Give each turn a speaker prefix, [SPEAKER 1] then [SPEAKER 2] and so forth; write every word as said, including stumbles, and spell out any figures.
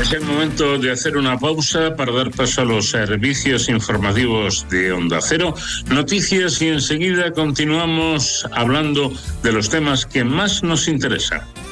[SPEAKER 1] Es el momento de hacer una pausa para dar paso a los servicios informativos de Onda Cero, noticias, y enseguida continuamos hablando de los temas que más nos interesan.